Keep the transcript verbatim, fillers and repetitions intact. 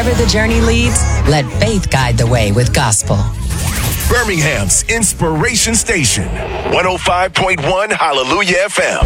Wherever the journey leads, let faith guide the way with gospel. Birmingham's Inspiration Station, one oh five point one Hallelujah F M.